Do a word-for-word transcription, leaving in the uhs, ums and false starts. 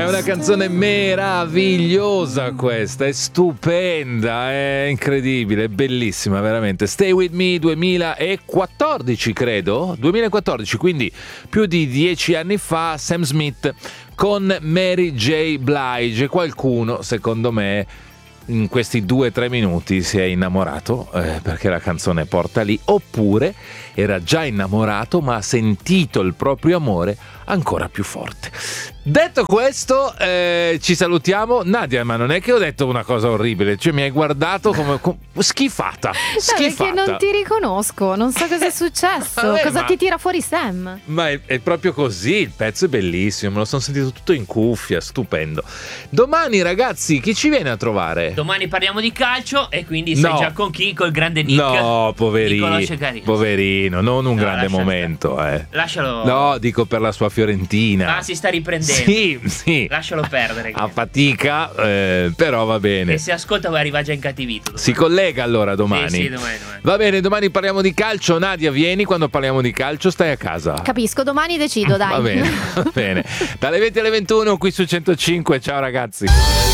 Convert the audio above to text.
una canzone meravigliosa questa, è stupenda, è incredibile, è bellissima veramente. Stay With Me duemilaquattordici credo, duemilaquattordici, quindi più di dieci anni fa, Sam Smith con Mary J. Blige. Qualcuno, secondo me, in questi due o tre minuti si è innamorato eh, perché la canzone porta lì, oppure era già innamorato ma ha sentito il proprio amore ancora più forte. Detto questo, eh, ci salutiamo. Nadia, ma non è che ho detto una cosa orribile, cioè mi hai guardato come, come schifata, schifata. Perché non ti riconosco, non so cosa è successo. Vabbè, cosa ma... ti tira fuori Sam? Ma è, è proprio così, il pezzo è bellissimo, me lo sono sentito tutto in cuffia, stupendo. Domani ragazzi, chi ci viene a trovare? Domani parliamo di calcio e quindi sai no. già con chi? Col grande Nick. No, poverino, poverino, non un no, grande lascialo momento eh. Lascialo. No, dico per la sua Fiorentina. Ah, si sta riprendendo. Sì, sì. Lascialo perdere. A fatica, eh, però va bene. E se ascolta poi arriva già incattivito. Domani. Si collega allora domani. Sì, sì, domani, domani. Va bene, domani parliamo di calcio. Nadia, vieni quando parliamo di calcio, stai a casa. Capisco, domani decido, dai. Va bene, va bene. Dalle venti alle ventuno qui su centocinque. Ciao ragazzi.